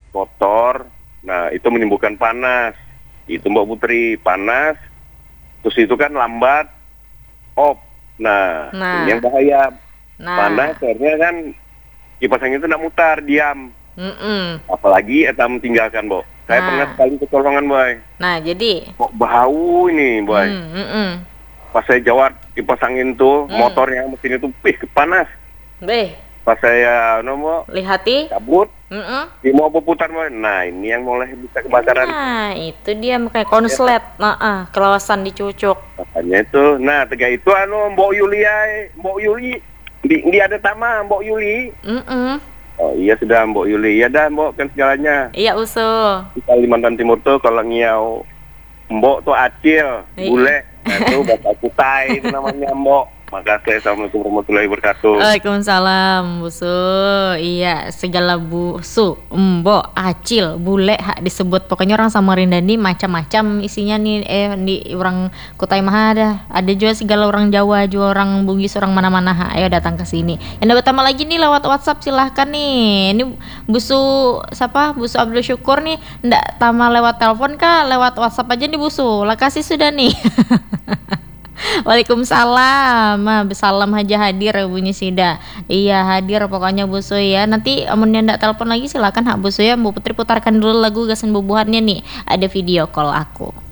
kotor. Nah, itu menimbulkan panas. Itu Mbak Putri, panas. Terus itu kan lambat off. Nah, ini yang bahaya. Panas, akhirnya kan kipas angin itu nak mutar, diam. Apalagi etam tinggalkan, Bo. Saya pernah sekali kecolongan, Boy. Nah, jadi kok bau ini, Boy. Pas saya jawab kipas angin tuh, motornya mesin itu panas. Pas saya lihati cabut, dia mau berputar, Boy. Nah, ini yang mulai bisa kebakaran. Nah, itu dia kayak konslet. Kelawasan dicucuk. Makanya itu. Nah, tiga itu Mbok Yuli. Di ada tama Mbok Yuli. Oh iya sudah Mbok Yuli. Ya dah Mbok kan segalanya. Iya usul. Di Kalimantan Timur tuh kalau ngiau Mbok tuh acil, bule. Nah, itu bapak kutai itu namanya Mbok. Makasih. Assalamualaikum warahmatullahi wabarakatuh. Waalaikumsalam busu. Iya segala busu, mbok, acil, bule hak disebut. Pokoknya orang Samarinda nih macam-macam isinya nih. Di orang Kutai mah ada juga segala orang Jawa, juga orang Bugis, orang mana-mana. Ayo datang ke sini. Yang dapat tambah lagi nih lewat WhatsApp silahkan nih. Ini busu siapa? Busu Abdul Syukur nih. Ndak tambah lewat telepon kah? Lewat WhatsApp aja nih busu. Makasih sudah nih. Waalaikumsalam. Salam aja hadir bunyi sida. Iya hadir pokoknya busu ya. Nanti amunnya ndak telepon lagi silakan hak busu ya. Bu Putri putarkan dulu lagu Gasan Bubuhannya nih. Ada video call aku.